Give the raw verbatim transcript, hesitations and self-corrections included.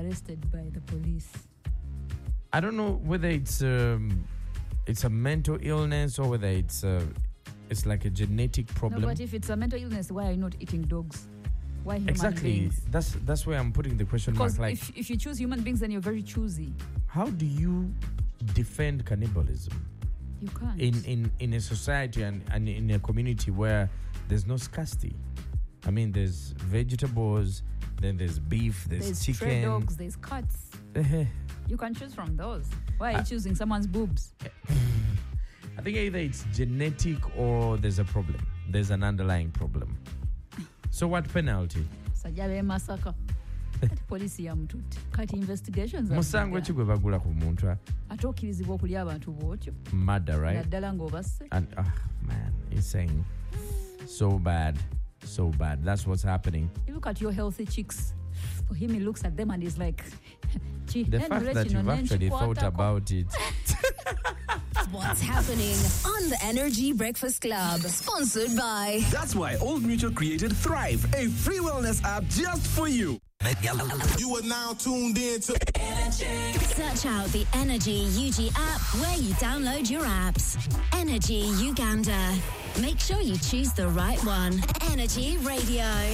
arrested by the police. I don't know whether it's um, it's a mental illness or whether it's uh, it's like a genetic problem. No, but if it's a mental illness, why are you not eating dogs? Why human exactly. beings? That's that's where I'm putting the question because mark. Like, if, if you choose human beings, then you're very choosy. How do you defend cannibalism? You can't. In, in, in a society and, and in a community where there's no scarcity. I mean, there's vegetables, then there's beef, there's, there's chicken. stray dogs, there's cats. You can choose from those. Why are you I, choosing someone's boobs? I think either it's genetic or there's a problem. There's an underlying problem. So what penalty? Sajabe Masaka. Police yamututte. Kati investigations. Musango ki gwe bagula ku muntu? Ate okkirizibwa okulya abantu bw'otyo. Murder, right? Naddala ng'obasse. And ah, oh, man, insane. So bad. So bad. That's what's happening. You look at your healthy chicks. For him, he looks at them and he's like, the fact that you've actually thought about it. What's happening on the Energy Breakfast Club? Sponsored by. That's why Old Mutual created Thrive, a free wellness app just for you. You are now tuned in to Energy. Search out the Energy U G app where you download your apps. Energy Uganda. Make sure you choose the right one. Energy Radio.